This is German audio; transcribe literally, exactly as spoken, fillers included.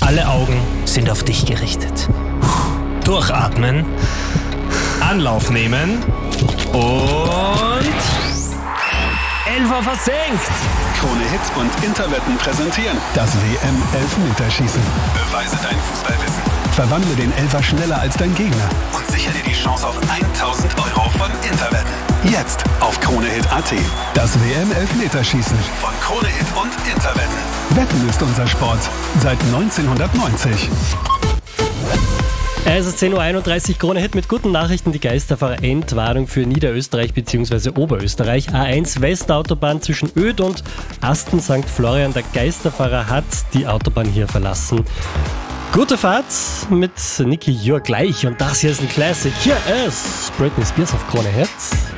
Alle Augen sind auf dich gerichtet. Durchatmen, Anlauf nehmen und Elfer versenkt. Krone Hit und Interwetten präsentieren das W M-Elfmeterschießen. Beweise dein Fußballwissen. Verwandle den Elfer schneller als dein Gegner und sichere dir die Chance auf tausend Euro von Interwetten. Jetzt auf kronehit punkt at. Das W M-Elfmeterschießen von Krone Hit und Interwetten. Wetten ist unser Sport seit neunzehnhundertneunzig. Es ist zehn Uhr einunddreißig, Krone Hit mit guten Nachrichten. Die Geisterfahrer-Endwarnung für Niederösterreich bzw. Oberösterreich. A eins Westautobahn zwischen Oedt und Asten Sankt Florian. Der Geisterfahrer hat die Autobahn hier verlassen. Gute Fahrt mit Nicky You're gleich. Und das hier ist ein Classic. Hier ist Britney Spears auf Krone Hit.